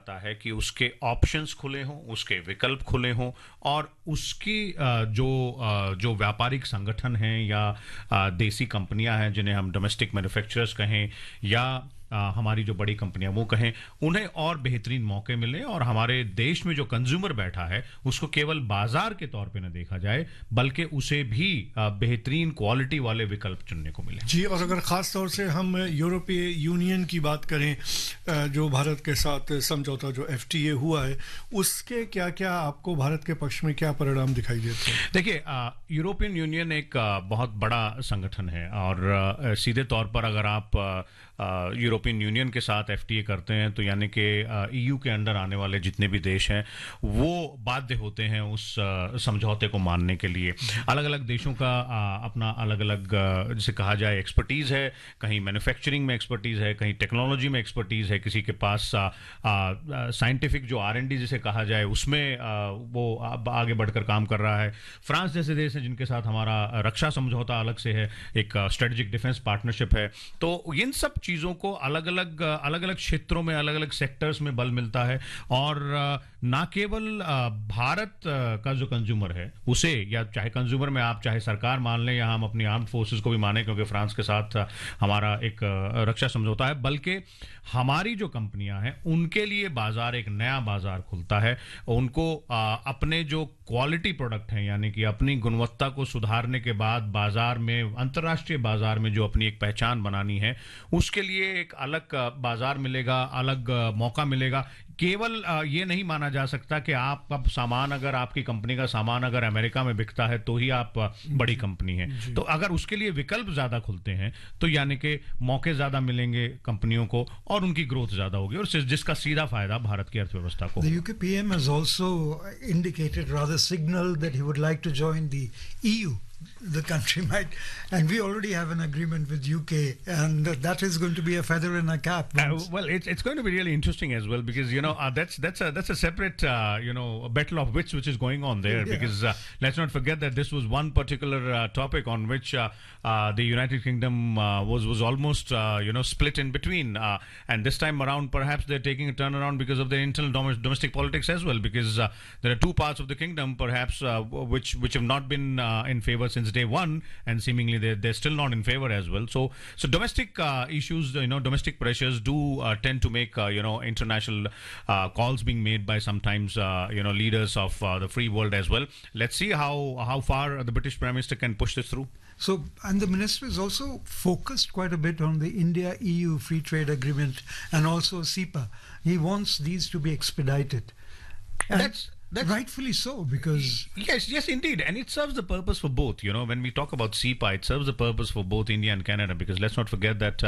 चाहता है कि उसके ऑप्शंस खुले हों, उसके विकल्प खुले हों और उसकी जो व्यापारिक संगठन हैं या देसी कंपनियां हैं जिन्हें हम डोमेस्टिक मैन्युफैक्चरर्स कहें या हमारी जो बड़ी कंपनियां वो कहें, उन्हें और बेहतरीन मौके मिले और हमारे देश में जो कंज्यूमर बैठा है उसको केवल बाजार के तौर पे न देखा जाए बल्कि उसे भी बेहतरीन क्वालिटी वाले विकल्प चुनने को मिले। जी, और अगर खास तौर से हम यूरोपीय यूनियन की बात करें, जो भारत के साथ समझौता जो FTA हुआ है, उसके क्या क्या आपको भारत के पक्ष में क्या परिणाम दिखाई देते हैं? देखिए, यूरोपियन यूनियन एक बहुत बड़ा संगठन है और सीधे तौर पर अगर आप यूरोपियन यूनियन के साथ FTA करते हैं तो यानी कि EU के अंडर आने वाले जितने भी देश हैं वो बाध्य होते हैं उस समझौते को मानने के लिए। अलग अलग देशों का अपना अलग अलग जिसे कहा जाए एक्सपर्टीज़ है, कहीं मैन्युफैक्चरिंग में एक्सपर्टीज़ है, कहीं टेक्नोलॉजी में एक्सपर्टीज़ है, किसी के पास साइंटिफिक जो R&D जिसे कहा जाए उसमें वो आगे बढ़कर काम कर रहा है। फ्रांस जैसे देश हैं जिनके साथ हमारा रक्षा समझौता अलग से है, एक स्ट्रेटेजिक डिफेंस पार्टनरशिप है। तो इन सब चीज़ों को अलग अलग क्षेत्रों में, अलग अलग सेक्टर्स में बल मिलता है और ना केवल भारत का जो कंज्यूमर है उसे, या चाहे कंज्यूमर में आप चाहे सरकार मान लें या हम अपनी आर्म्ड फोर्सेस को भी माने क्योंकि फ्रांस के साथ हमारा एक रक्षा समझौता है, बल्कि हमारी जो कंपनियां हैं उनके लिए बाजार, एक नया बाजार खुलता है। उनको अपने जो क्वालिटी प्रोडक्ट हैं यानी कि अपनी गुणवत्ता को सुधारने के बाद बाजार में, अंतर्राष्ट्रीय बाजार में जो अपनी एक पहचान बनानी है उसके लिए एक अलग बाजार मिलेगा, अलग मौका मिलेगा। केवल ये नहीं माना जा सकता कि आप अब सामान, अगर आपकी कंपनी का सामान अगर अमेरिका में बिकता है तो ही आप बड़ी कंपनी है। तो अगर उसके लिए विकल्प ज्यादा खुलते हैं तो यानी कि मौके ज्यादा मिलेंगे कंपनियों को और उनकी ग्रोथ ज्यादा होगी और जिसका सीधा फायदा भारत की अर्थव्यवस्था को। The UK PM has also indicated, rather signaled, that he would like to join the EU. The country might, and we already have an agreement with UK, and that is going to be a feather in our cap. Well, it's going to be really interesting as well because that's a separate battle of wits which is going on there. Yeah. Because let's not forget that this was one particular topic on which the United Kingdom was almost split in between, and this time around perhaps they're taking a turnaround because of their internal domestic politics as well, because there are two parts of the kingdom perhaps which have not been in favor since day one, and seemingly they're still not in favor as well. So domestic issues, domestic pressures do tend to make international calls being made by sometimes leaders of the free world as well. Let's see how far the British Prime Minister can push this through. So, and the minister is also focused quite a bit on the India-EU free trade agreement and also CEPA. He wants these to be expedited. That's rightfully so, because yes, indeed, and it serves the purpose for both. When we talk about CEPA, it serves the purpose for both India and Canada, because let's not forget that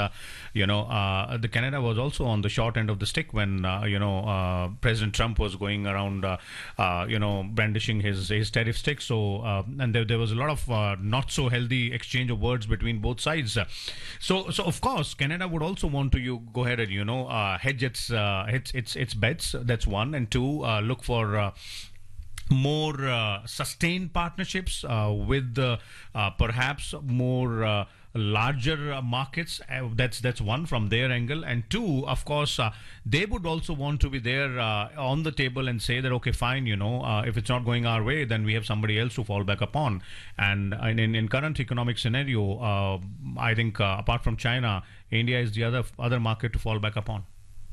the Canada was also on the short end of the stick when President Trump was going around brandishing his tariff stick. So and there was a lot of not so healthy exchange of words between both sides. So of course Canada would also want to go ahead and hedge its bets. That's one, and two, look for more sustained partnerships with perhaps more larger markets. That's one from their angle, and two, of course, they would also want to be there on the table and say that okay, fine, if it's not going our way, then we have somebody else to fall back upon. And in current economic scenario, I think apart from China, India is the other market to fall back upon.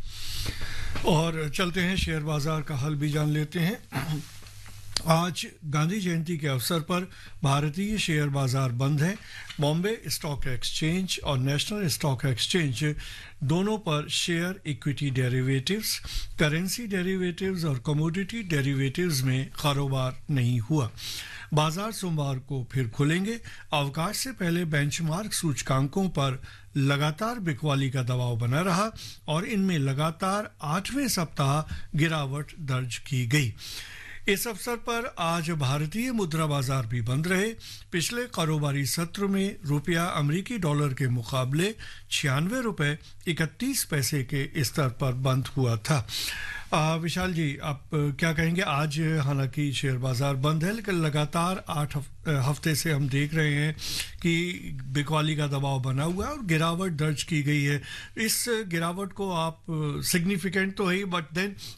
और चलते हैं share बाजार का हाल भी जान लेते हैं। आज गांधी जयंती के अवसर पर भारतीय शेयर बाजार बंद हैं। बॉम्बे स्टॉक एक्सचेंज और नेशनल स्टॉक एक्सचेंज दोनों पर share equity derivatives, currency derivatives और कमोडिटी डेरिवेटिव्स में कारोबार नहीं हुआ। बाजार सोमवार को फिर खुलेंगे। अवकाश से पहले बेंचमार्क सूचकांकों पर लगातार बिकवाली का दबाव बना रहा और इनमें लगातार 8वें सप्ताह गिरावट दर्ज की गई। इस अवसर पर आज भारतीय मुद्रा बाजार भी बंद रहे। पिछले कारोबारी सत्र में रुपया अमेरिकी डॉलर के मुकाबले 96 रुपए 31 पैसे के स्तर पर बंद हुआ था। विशाल जी, आप क्या कहेंगे? आज हालांकि शेयर बाजार बंद है, लेकिन लगातार 8 हफ्ते से हम देख रहे हैं कि बिकवाली का दबाव बना हुआ है और गिरावट दर्ज की गई है। इस गिरावट को आप सिग्निफिकेंट तो है, बट देन